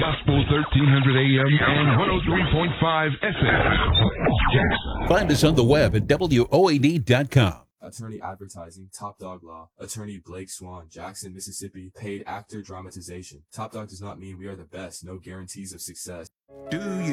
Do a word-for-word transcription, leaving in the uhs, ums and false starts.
Gospel thirteen hundred A M and one oh three point five F M. Find us on the web at W O A D dot com. Attorney Advertising, Top Dog Law, Attorney Blake Swan, Jackson, Mississippi, Paid Actor Dramatization. Top Dog does not mean we are the best, no guarantees of success. Do you